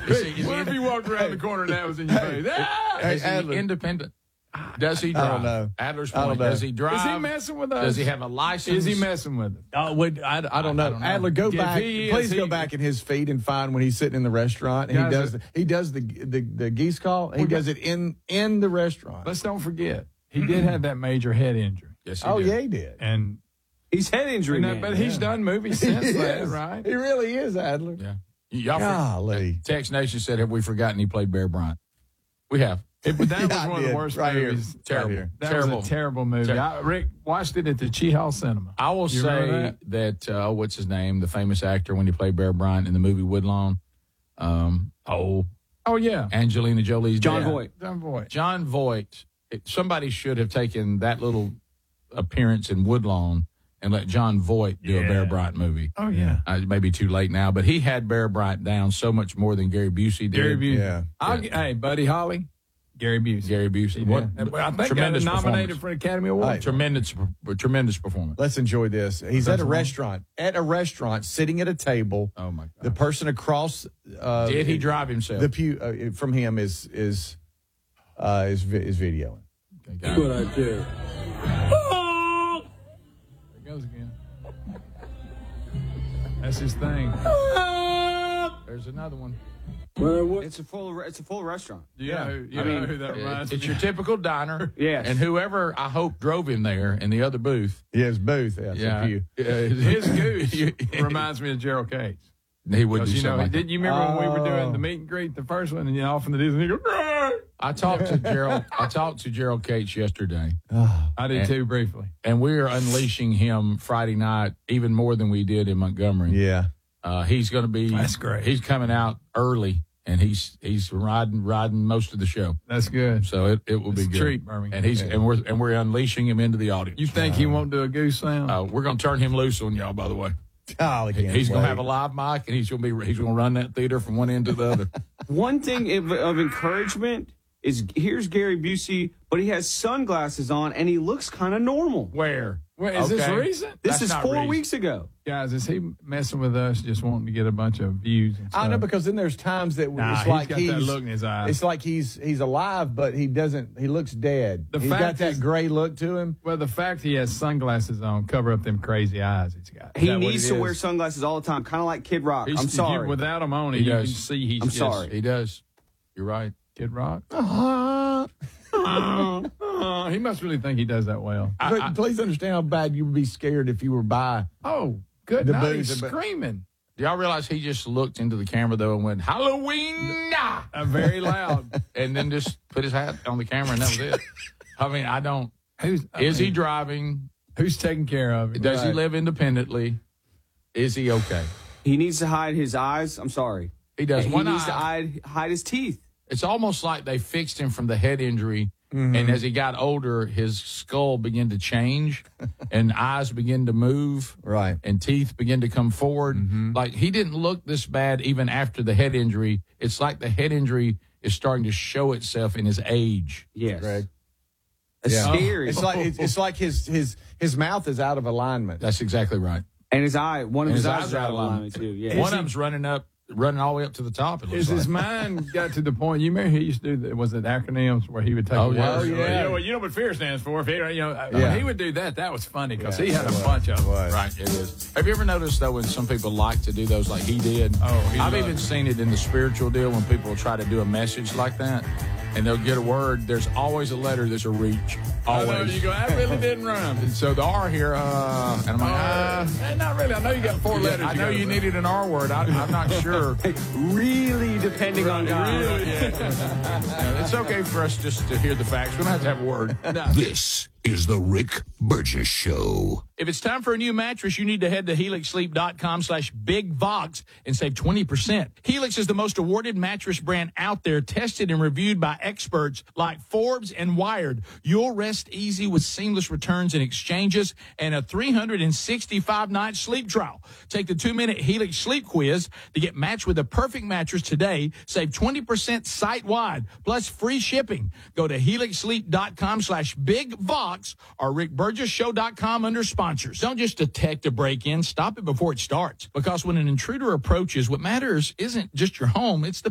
What if you walked around the corner and that was in your face? Is he independent? Does he drive? I don't know. Adler's I don't Point. know. Does he drive? Is he messing with us? Does he have a license? Is he messing with us? I don't know. I don't know. Adler, go If back. he is, Please he- go back in his feed and find when he's sitting in the restaurant and Guys, he does the geese call. He does it in the restaurant. Let's don't forget, he did have that major head injury. Yes, he Oh did. yeah, he did. And He's head injury man. but he's done movies since He then, is. right? He really is, Adler. Yeah. Y'all Golly. Tex Nation said, have we forgotten he played Bear Bryant? We have. But that was Yeah, I one of the did. worst Right here. movies. Terrible. Right here. That Terrible. was a terrible movie. Rick watched it at the Chi Hall Cinema. I will You remember say that, what's his name? The famous actor when he played Bear Bryant in the movie Woodlawn. Oh yeah, Angelina Jolie's John dad. Voight. John Voight. John Voight. Somebody should have taken that little appearance in Woodlawn and let John Voight do a Bear Bryant movie. Oh yeah, It may be too late now, but he had Bear Bryant down so much more than Gary Busey did. Gary Busey. Yeah. Hey, Buddy Holly, Gary Busey. Gary Busey. Yeah. What? I think Tremendous got nominated performance. for an Academy Award. Hey. Tremendous performance. Let's enjoy this. He's at a restaurant. Sitting at a table. Oh my God. The person across Did he drive himself? the pew from him is videoing. That's what I do. There it goes again. That's his thing. There's another one. It's a full restaurant. You know who that reminds It's me your of? typical diner. Yes. And whoever, I hope, drove him there in the other booth. Yes, Booth. Yeah, pew. His goose reminds me of Gerald Cates. He would do Because, something like that. didn't you remember when we were doing the meet and greet, the first one, and off in the distance, he goes, "Rah!" I talked to Gerald Cates yesterday, I did too, briefly. and we are unleashing him Friday night even more than we did in Montgomery. Yeah. He's going to be. That's great. He's coming out early, and he's riding most of the show. That's good. So it will be It's a good. treat, Birmingham. And we're unleashing him into the audience. You think he won't do a goose sound? We're going to turn him loose on y'all. By the way, He's going to have a live mic, and he's going to run that theater from one end to the other. One thing of encouragement is here's Gary Busey, but he has sunglasses on and he looks kind of normal. Where? Wait, is this Okay. recent? This That's is not 4 recent. weeks ago. Guys, is he messing with us just wanting to get a bunch of views and stuff? I know, because then there's times that Nah, it's he's like got he's that look in his eyes. It's like he's alive, but he looks dead. The He's got fact that is- gray look to him. Well, the fact he has sunglasses on cover up them crazy eyes he's got. Is He that what needs it to is? wear sunglasses all the time, kind of like Kid Rock. I'm sorry. Without them on, He you does. can see he's I'm just sorry. He does. You're right. Kid Rock. He must really think he does that well. But please understand how bad you would be scared if you were by. Oh, good The night. booze, He's but- screaming. Do y'all realize he just looked into the camera though and went Halloween, Very loud. and then just put his hat on the camera and that was it. I mean, I don't. Is he driving? Who's taking care of him? Does he live independently? Is he okay? He needs to hide his eyes. I'm sorry. He does. He One needs to eye. hide his teeth. It's almost like they fixed him from the head injury, and as he got older, his skull began to change, and eyes began to move, Right. and teeth begin to come forward. Like he didn't look this bad even after the head injury. It's like the head injury is starting to show itself in his age. Yes. Greg. It's Yeah. scary. It's like his mouth is out of alignment. That's exactly right. And his eye, one of And his his eyes eyes is are out out of of alignment too. Yeah. One of them's running all the way up to the top. It looks Is like. his mind got to the point? You remember he used to do was it acronyms where he would take? Oh, a yeah. word? Oh, yeah. You know what fear stands for. If he, Yeah. when he would do that, that was funny because Yeah, he had a it bunch of them. was. Right, it is. Have you ever noticed, though, when some people like to do those like he did? Oh, he I've loved even it. seen it in the spiritual deal when people try to do a message like that, and they'll get a word. There's always a letter that's a reach. I know, Always. you go, that really didn't rhyme. And so the R here, and I'm like, Not really. I know you got four letters. I know you gotta needed an R word. I'm not sure. Really depending on God. It's okay for us just to hear the facts. We don't have to have a word. This is the Rick Burgess Show. If it's time for a new mattress, you need to head to HelixSleep.com/BigVox and save 20%. Helix is the most awarded mattress brand out there, tested and reviewed by experts like Forbes and Wired. You'll rest easy with seamless returns and exchanges and a 365-night sleep trial. Take the 2-minute Helix sleep quiz to get matched with the perfect mattress today. Save 20% site-wide, plus free shipping. Go to HelixSleep.com/BigVox or RickBurgessShow.com under sponsors. Don't just detect a break-in. Stop it before it starts. Because when an intruder approaches, what matters isn't just your home, it's the